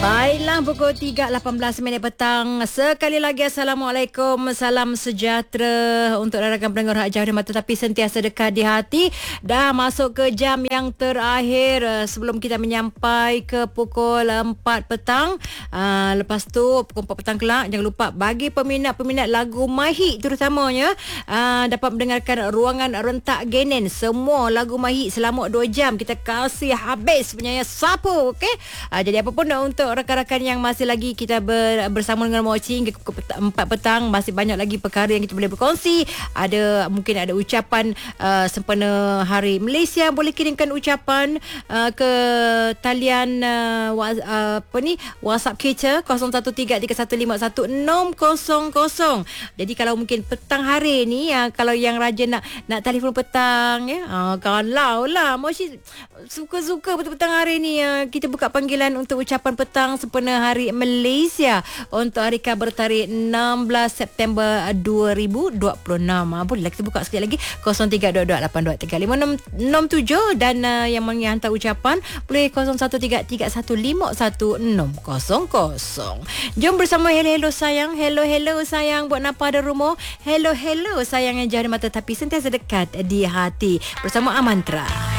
Baiklah, pukul 3.18 petang. Sekali lagi Assalamualaikum. Salam sejahtera untuk rakan pendengar Hak Jauh dan Mata Tapi Sentiasa Dekat di Hati. Dah masuk ke jam yang terakhir sebelum kita menyampai ke pukul 4 petang. Lepas tu pukul 4 petang kelak, jangan lupa bagi peminat-peminat lagu Mahik terutamanya dapat mendengarkan Ruangan Rentak Genen. Semua lagu Mahik selama 2 jam kita kasih habis penyanyi sapu. Okey. Jadi apa pun untuk rakan-rakan yang masih lagi kita bersama dengan Mochi hingga pukul 4 petang, masih banyak lagi perkara yang kita boleh berkongsi. Mungkin ada ucapan sempena Hari Malaysia, boleh kirimkan ucapan ke talian WhatsApp kita 0133151600. Jadi kalau mungkin petang hari ni, kalau yang rajin nak telefon petang kalau lah Mochi suka-suka petang hari ni kita buka panggilan untuk ucapan petang sempena Hari Malaysia untuk hari Khabar tarikh 16 September 2026. Bolehlah kita buka sekali lagi 0322823567 dan yang menghantar ucapan boleh 0133151600. Jom bersama hello sayang. Hello sayang buat napa ada rumah. Hello sayang yang jauh di mata tapi sentiasa dekat di hati bersama Amantra.